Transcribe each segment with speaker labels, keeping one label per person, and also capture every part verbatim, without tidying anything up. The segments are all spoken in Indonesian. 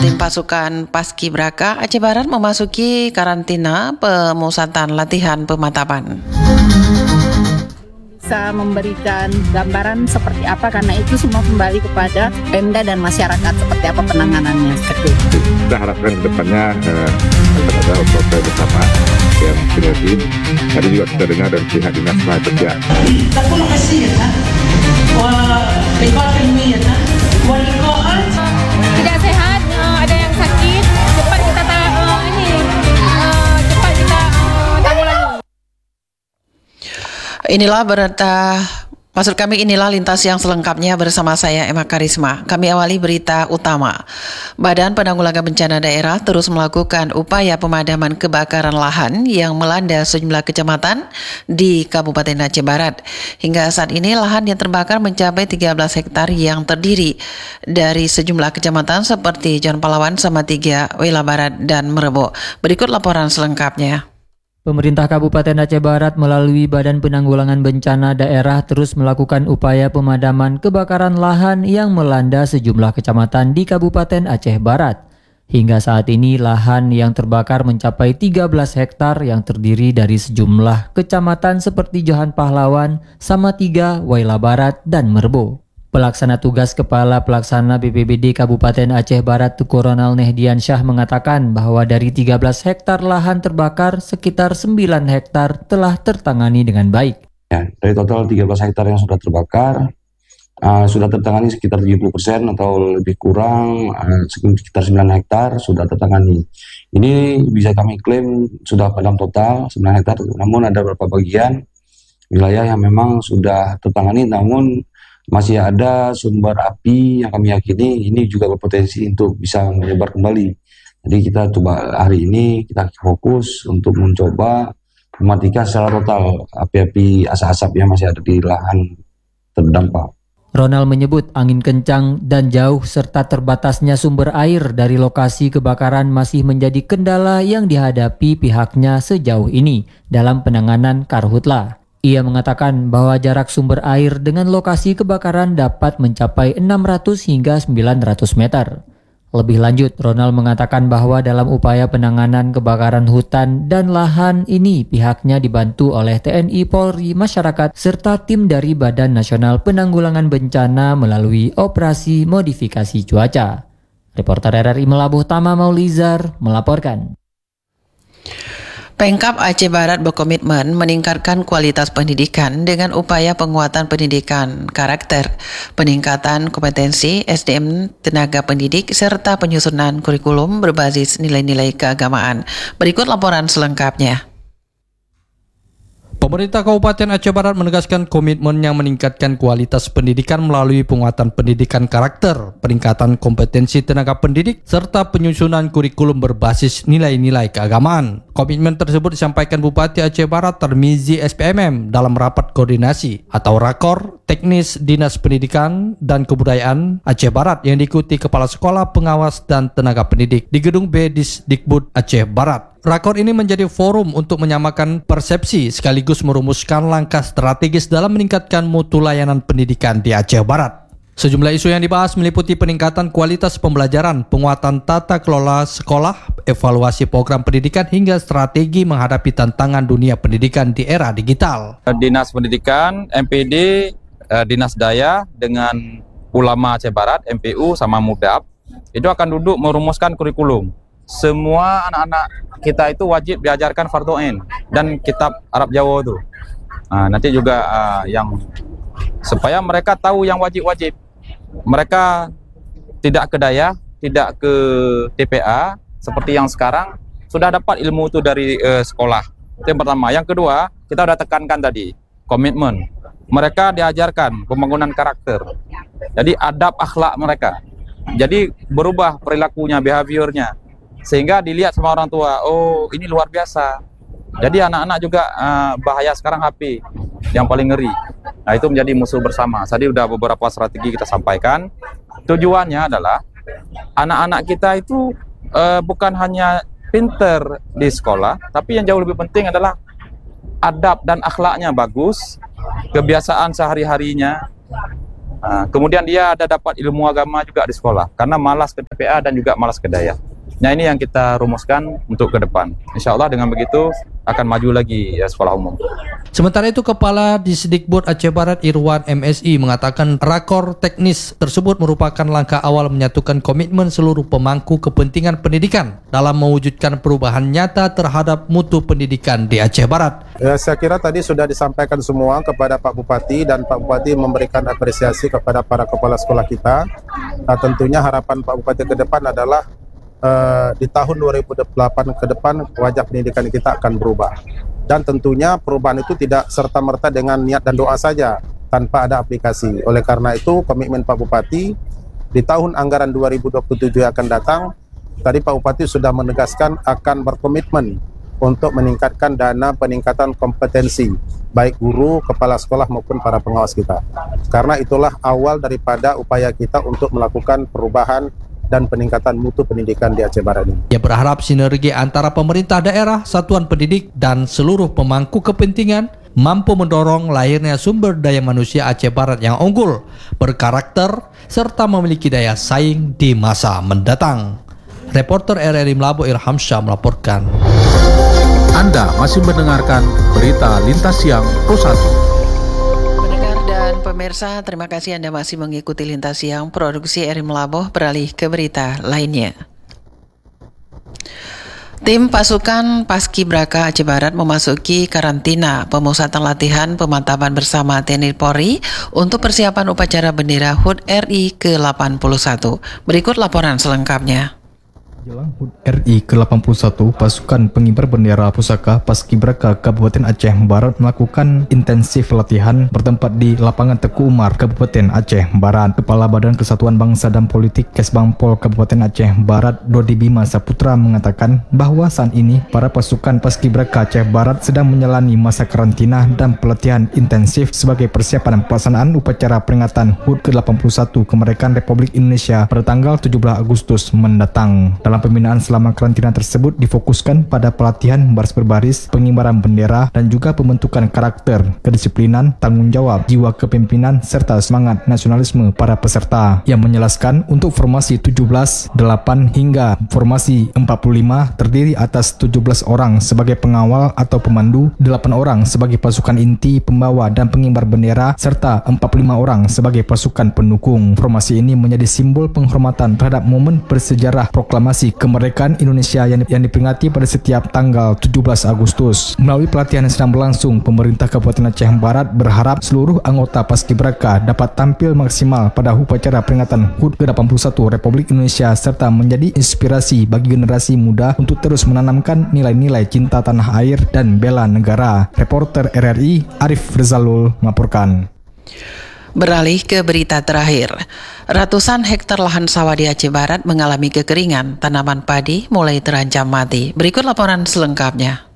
Speaker 1: Tim pasukan Paskibraka Aceh Barat memasuki karantina pemusatan latihan pemantapan.
Speaker 2: Bisa memberikan gambaran seperti apa karena itu semua kembali kepada Pemda dan masyarakat seperti apa penanganannya seperti itu.
Speaker 3: Kita harapkan ke depannya eh, akan ada upaya bersama yang sinergi. Tadi juga kita dengar dari pihak dinas tenaga kerja.
Speaker 4: Terima kasih ya. Wah, lepas ini ya. Walikoan
Speaker 5: tidak sehat, uh, ada yang sakit, cepat kita ta- uh, ini uh, cepat kita uh, tanggung lagi.
Speaker 1: Inilah berita, maksud kami inilah lintas yang selengkapnya bersama saya Emma Karisma. Kami awali berita utama. Badan Penanggulangan Bencana Daerah terus melakukan upaya pemadaman kebakaran lahan yang melanda sejumlah kecamatan di Kabupaten Aceh Barat. Hingga saat ini lahan yang terbakar mencapai tiga belas hektar yang terdiri dari sejumlah kecamatan seperti John Palawan, Samatiga, Wela Barat, dan Merebo. Berikut laporan selengkapnya.
Speaker 6: Pemerintah Kabupaten Aceh Barat melalui Badan Penanggulangan Bencana Daerah terus melakukan upaya pemadaman kebakaran lahan yang melanda sejumlah kecamatan di Kabupaten Aceh Barat. Hingga saat ini lahan yang terbakar mencapai tiga belas hektar yang terdiri dari sejumlah kecamatan seperti Johan Pahlawan, Samatiga, Waila Barat, dan Merbo. Pelaksana tugas Kepala Pelaksana B P B D Kabupaten Aceh Barat Tukoronal Nehdian Syah mengatakan bahwa dari tiga belas hektar lahan terbakar, sekitar sembilan hektar telah tertangani dengan baik.
Speaker 7: Ya, dari total tiga belas hektar yang sudah terbakar, uh, sudah tertangani sekitar tujuh puluh persen atau lebih kurang, uh, sekitar sembilan hektar sudah tertangani. Ini bisa kami klaim sudah padam total sembilan hektar, namun ada beberapa bagian wilayah yang memang sudah tertangani, namun masih ada sumber api yang kami yakini ini juga berpotensi untuk bisa menyebar kembali. Jadi kita coba hari ini kita fokus untuk mencoba mematikan secara total api-api asap-asap yang masih ada di lahan terdampak.
Speaker 6: Ronald menyebut angin kencang dan jauh serta terbatasnya sumber air dari lokasi kebakaran masih menjadi kendala yang dihadapi pihaknya sejauh ini dalam penanganan karhutla. Ia mengatakan bahwa jarak sumber air dengan lokasi kebakaran dapat mencapai enam ratus hingga sembilan ratus meter. Lebih lanjut, Ronald mengatakan bahwa dalam upaya penanganan kebakaran hutan dan lahan ini pihaknya dibantu oleh T N I, Polri, masyarakat, serta tim dari Badan Nasional Penanggulangan Bencana melalui operasi modifikasi cuaca. Reporter R R I Melabuh Tama Maulizar melaporkan.
Speaker 1: Pemkab Aceh Barat berkomitmen meningkatkan kualitas pendidikan dengan upaya penguatan pendidikan karakter, peningkatan kompetensi S D M tenaga pendidik, serta penyusunan kurikulum berbasis nilai-nilai keagamaan. Berikut laporan selengkapnya.
Speaker 8: Pemerintah Kabupaten Aceh Barat menegaskan komitmennya meningkatkan kualitas pendidikan melalui penguatan pendidikan karakter, peningkatan kompetensi tenaga pendidik, serta penyusunan kurikulum berbasis nilai-nilai keagamaan. Komitmen tersebut disampaikan Bupati Aceh Barat Tarmizi S P M M dalam rapat koordinasi atau rakor teknis Dinas Pendidikan dan Kebudayaan Aceh Barat yang diikuti Kepala Sekolah, Pengawas, dan Tenaga Pendidik di Gedung B Disdikbud Aceh Barat. Rakor ini menjadi forum untuk menyamakan persepsi sekaligus merumuskan langkah strategis dalam meningkatkan mutu layanan pendidikan di Aceh Barat. Sejumlah isu yang dibahas meliputi peningkatan kualitas pembelajaran, penguatan tata kelola sekolah, evaluasi program pendidikan, hingga strategi menghadapi tantangan dunia pendidikan di era digital.
Speaker 9: Dinas Pendidikan, M P D, Dinas Daya dengan Ulama Aceh Barat, M P U sama Mudab, itu akan duduk merumuskan kurikulum. Semua anak-anak kita itu wajib diajarkan Fardhu Ain dan kitab Arab Jawa itu. Nah, nanti juga uh, yang supaya mereka tahu yang wajib-wajib. Mereka tidak ke daya, tidak ke T P A seperti yang sekarang, sudah dapat ilmu itu dari uh, sekolah. Itu yang pertama. Yang kedua, kita sudah tekankan tadi, komitmen. Mereka diajarkan pembangunan karakter. Jadi adab akhlak mereka. Jadi berubah perilakunya, behaviornya. Sehingga dilihat sama orang tua, oh ini luar biasa. Jadi anak-anak juga uh, bahaya sekarang H P yang paling ngeri. Nah itu menjadi musuh bersama. Tadi udah beberapa strategi kita sampaikan. Tujuannya adalah anak-anak kita itu uh, bukan hanya pinter di sekolah, tapi yang jauh lebih penting adalah adab dan akhlaknya bagus, kebiasaan sehari-harinya Uh, kemudian dia ada dapat ilmu agama juga di sekolah karena malas ke T P A dan juga malas ke daya. Nah ini yang kita rumuskan untuk ke depan. Insya Allah dengan begitu akan maju lagi ya sekolah umum.
Speaker 8: Sementara itu Kepala Disdikbud Aceh Barat Irwan M S I mengatakan rakor teknis tersebut merupakan langkah awal menyatukan komitmen seluruh pemangku kepentingan pendidikan dalam mewujudkan perubahan nyata terhadap mutu pendidikan di Aceh Barat.
Speaker 10: Ya, saya kira tadi sudah disampaikan semua kepada Pak Bupati dan Pak Bupati memberikan apresiasi kepada para kepala sekolah kita. Nah, tentunya harapan Pak Bupati ke depan adalah Uh, di tahun dua ribu delapan ke depan wajah pendidikan kita akan berubah, dan tentunya perubahan itu tidak serta-merta dengan niat dan doa saja tanpa ada aplikasi. Oleh karena itu komitmen Pak Bupati di tahun anggaran dua ribu dua puluh tujuh yang akan datang, tadi Pak Bupati sudah menegaskan akan berkomitmen untuk meningkatkan dana peningkatan kompetensi baik guru, kepala sekolah maupun para pengawas kita, karena itulah awal daripada upaya kita untuk melakukan perubahan dan peningkatan mutu pendidikan di Aceh Barat ini.
Speaker 8: Ia berharap sinergi antara pemerintah daerah, satuan pendidik, dan seluruh pemangku kepentingan mampu mendorong lahirnya sumber daya manusia Aceh Barat yang unggul, berkarakter, serta memiliki daya saing di masa mendatang. Reporter R R I Melabo Irham Syah melaporkan.
Speaker 11: Anda masih mendengarkan berita Lintas Siang Pro satu.
Speaker 1: Pemirsa, terima kasih Anda masih mengikuti Lintas Siang Produksi R I Melabo. Beralih ke berita lainnya. Tim pasukan Paskibraka Aceh Barat memasuki karantina pemusatan latihan pemantapan bersama T N I Polri untuk persiapan upacara bendera H U T R I ke delapan puluh satu. Berikut laporan selengkapnya.
Speaker 12: Jelang H U T R I ke delapan puluh satu, pasukan pengibar bendera pusaka Paskibraka Kabupaten Aceh Barat melakukan intensif latihan bertempat di lapangan Teku Umar, Kabupaten Aceh Barat. Kepala Badan Kesatuan Bangsa dan Politik Kesbangpol Kabupaten Aceh Barat, Dodi Bima Saputra mengatakan bahwa saat ini para pasukan Paskibraka Aceh Barat sedang menjalani masa karantina dan pelatihan intensif sebagai persiapan pelaksanaan upacara peringatan H U T ke delapan puluh satu kemerdekaan Republik Indonesia pada tanggal tujuh belas Agustus mendatang. Dalam pembinaan selama karantina tersebut difokuskan pada pelatihan baris berbaris, pengibaran bendera, dan juga pembentukan karakter, kedisiplinan, tanggung jawab, jiwa kepemimpinan, serta semangat nasionalisme para peserta. Yang menjelaskan untuk formasi tujuh belas, delapan hingga formasi empat puluh lima terdiri atas tujuh belas orang sebagai pengawal atau pemandu, delapan orang sebagai pasukan inti, pembawa dan pengibar bendera, serta empat puluh lima orang sebagai pasukan pendukung. Formasi ini menjadi simbol penghormatan terhadap momen bersejarah proklamasi kemerdekaan Indonesia yang, yang diperingati pada setiap tanggal tujuh belas Agustus. Melalui pelatihan yang sedang berlangsung, pemerintah Kabupaten Aceh Barat berharap seluruh anggota Paskibraka dapat tampil maksimal pada upacara peringatan H U T ke delapan puluh satu Republik Indonesia serta menjadi inspirasi bagi generasi muda untuk terus menanamkan nilai-nilai cinta tanah air dan bela negara. Reporter R R I Arif Rizalul melaporkan.
Speaker 1: Beralih ke berita terakhir, ratusan hektar lahan sawah di Aceh Barat mengalami kekeringan, tanaman padi mulai terancam mati. Berikut laporan selengkapnya.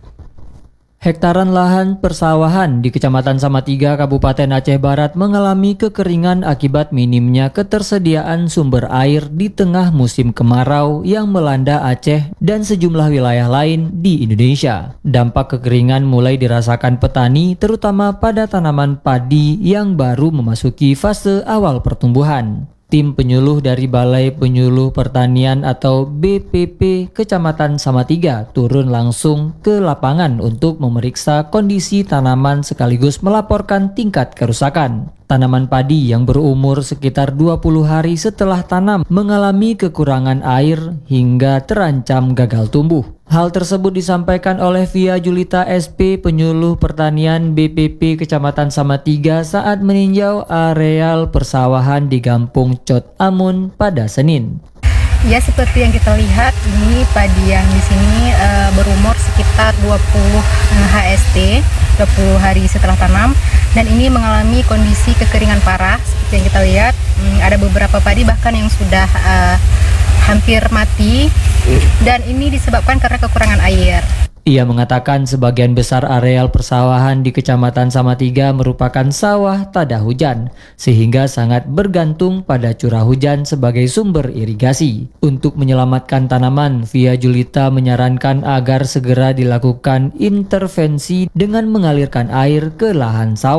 Speaker 6: Hektaran lahan persawahan di Kecamatan Samatiga, Kabupaten Aceh Barat mengalami kekeringan akibat minimnya ketersediaan sumber air di tengah musim kemarau yang melanda Aceh dan sejumlah wilayah lain di Indonesia. Dampak kekeringan mulai dirasakan petani terutama pada tanaman padi yang baru memasuki fase awal pertumbuhan. Tim penyuluh dari Balai Penyuluh Pertanian atau B P P Kecamatan Samatiga turun langsung ke lapangan untuk memeriksa kondisi tanaman sekaligus melaporkan tingkat kerusakan. Tanaman padi yang berumur sekitar dua puluh hari setelah tanam mengalami kekurangan air hingga terancam gagal tumbuh. Hal tersebut disampaikan oleh Via Julita S P Penyuluh Pertanian B P P Kecamatan Samatiga saat meninjau areal persawahan di Gampung Cot Amun pada Senin.
Speaker 13: Ya, seperti yang kita lihat, ini padi yang di sini uh, berumur sekitar dua puluh H S T, dua puluh hari setelah tanam, dan ini mengalami kondisi kekeringan parah. Seperti yang kita lihat, hmm, ada beberapa padi bahkan yang sudah uh, hampir mati, dan ini disebabkan karena kekurangan air.
Speaker 6: Ia mengatakan sebagian besar areal persawahan di Kecamatan Samatiga merupakan sawah tada hujan, sehingga sangat bergantung pada curah hujan sebagai sumber irigasi. Untuk menyelamatkan tanaman, Via Julita menyarankan agar segera dilakukan intervensi dengan mengalirkan air ke lahan sawah.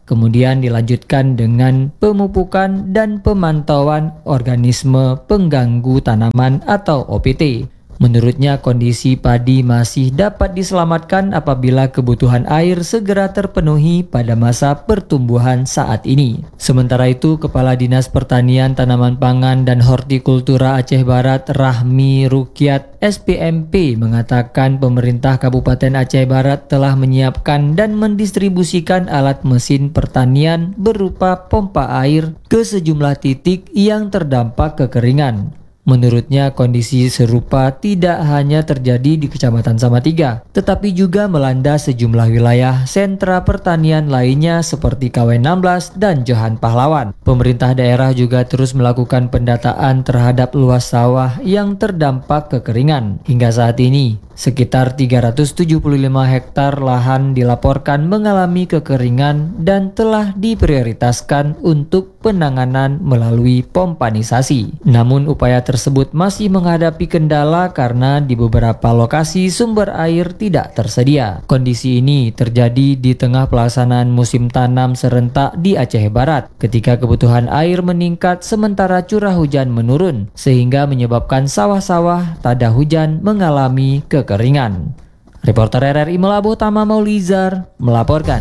Speaker 6: Kemudian dilanjutkan dengan pemupukan dan pemantauan organisme pengganggu tanaman atau O P T. Menurutnya kondisi padi masih dapat diselamatkan apabila kebutuhan air segera terpenuhi pada masa pertumbuhan saat ini. Sementara itu, Kepala Dinas Pertanian, Tanaman Pangan dan Hortikultura Aceh Barat, Rahmi Rukyat S P M P, mengatakan pemerintah Kabupaten Aceh Barat telah menyiapkan dan mendistribusikan alat mesin pertanian berupa pompa air ke sejumlah titik yang terdampak kekeringan. Menurutnya kondisi serupa tidak hanya terjadi di Kecamatan Samatiga, tetapi juga melanda sejumlah wilayah sentra pertanian lainnya seperti K W enam belas dan Johan Pahlawan. Pemerintah daerah juga terus melakukan pendataan terhadap luas sawah yang terdampak kekeringan. Hingga saat ini, sekitar tiga ratus tujuh puluh lima hektar lahan dilaporkan mengalami kekeringan dan telah diprioritaskan untuk penanganan melalui pompanisasi. Namun upaya tersebut masih menghadapi kendala karena di beberapa lokasi sumber air tidak tersedia. Kondisi ini terjadi di tengah pelaksanaan musim tanam serentak di Aceh Barat, ketika kebutuhan air meningkat sementara curah hujan menurun, sehingga menyebabkan sawah-sawah tada hujan mengalami kekeringan. Reporter R R I Melabuh Tama Maulizar melaporkan.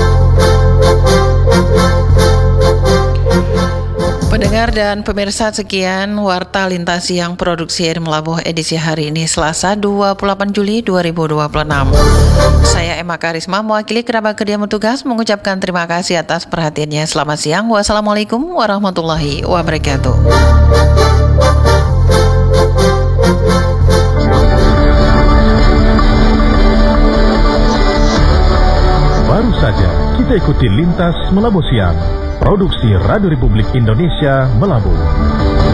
Speaker 1: Pendengar dan pemirsa, sekian Warta Lintas Siang Produksi R Melabuh edisi hari ini Selasa dua puluh delapan Juli dua ribu dua puluh enam. Saya Emma Karisma mewakili kerabat kerja bertugas mengucapkan terima kasih atas perhatiannya. Selamat siang. Wassalamualaikum warahmatullahi wabarakatuh.
Speaker 14: Baru saja kita ikuti Lintas Melabuh Siang, produksi Radio Republik Indonesia Melabuh.